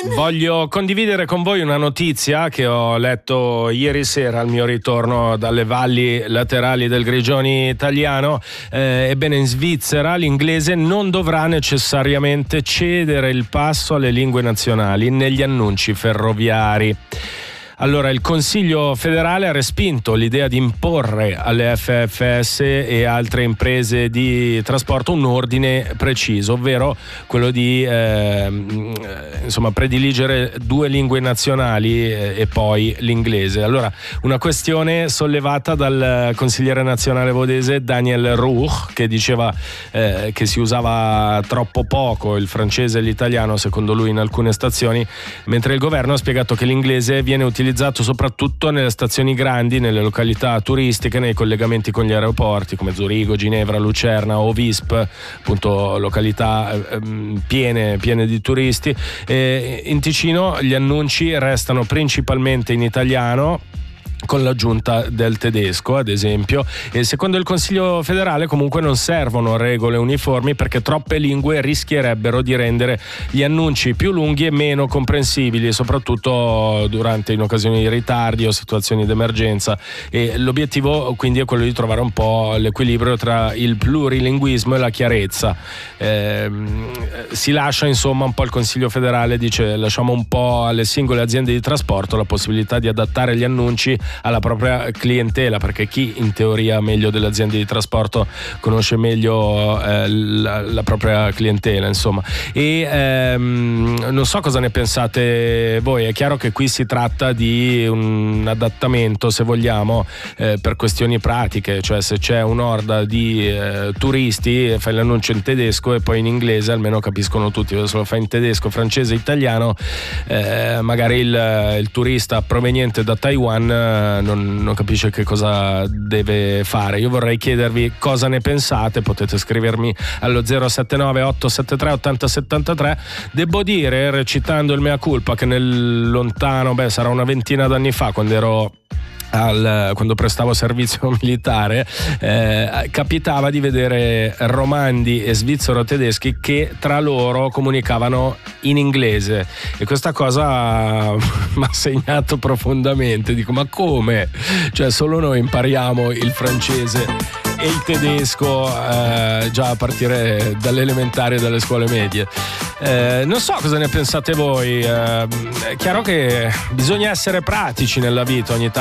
Voglio condividere con voi una notizia che ho letto ieri sera al mio ritorno dalle valli laterali del Grigioni italiano. Ebbene, in Svizzera l'inglese non dovrà necessariamente cedere il passo alle lingue nazionali negli annunci ferroviari. Allora, il Consiglio federale ha respinto l'idea di imporre alle FFS e altre imprese di trasporto un ordine preciso, ovvero quello di prediligere due lingue nazionali e poi l'inglese. Allora, una questione sollevata dal consigliere nazionale vodese Daniel Ruch, che diceva che si usava troppo poco il francese e l'italiano, secondo lui, in alcune stazioni, mentre il governo ha spiegato che l'inglese viene utilizzato soprattutto nelle stazioni grandi, nelle località turistiche, nei collegamenti con gli aeroporti come Zurigo, Ginevra, Lucerna o Visp, appunto località piene di turisti. In Ticino gli annunci restano principalmente in italiano, con l'aggiunta del tedesco, ad esempio, e secondo il Consiglio federale comunque non servono regole uniformi, perché troppe lingue rischierebbero di rendere gli annunci più lunghi e meno comprensibili, soprattutto in occasioni di ritardi o situazioni d'emergenza. E l'obiettivo quindi è quello di trovare un po' l'equilibrio tra il plurilinguismo e la chiarezza. Si lascia insomma un po', il Consiglio federale dice, lasciamo un po' alle singole aziende di trasporto la possibilità di adattare gli annunci alla propria clientela, perché chi in teoria meglio delle aziende di trasporto conosce meglio la propria clientela, insomma. E non so cosa ne pensate voi. È chiaro che qui si tratta di un adattamento, se vogliamo, per questioni pratiche, cioè se c'è un'orda di turisti fai l'annuncio in tedesco e poi in inglese, almeno capiscono tutti. Se lo fai in tedesco, francese, italiano, magari il turista proveniente da Taiwan non capisce che cosa deve fare. Io vorrei chiedervi cosa ne pensate. Potete scrivermi allo 079 873 8073. Devo dire, recitando il mea culpa, che nel lontano, sarà una ventina d'anni fa, quando prestavo servizio militare, capitava di vedere romandi e svizzero-tedeschi che tra loro comunicavano in inglese, e questa cosa mi ha segnato profondamente. Dico, ma come? Cioè, solo noi impariamo il francese e il tedesco già a partire dall'elementare e dalle scuole medie. Non so cosa ne pensate voi. È chiaro che bisogna essere pratici nella vita ogni tanto.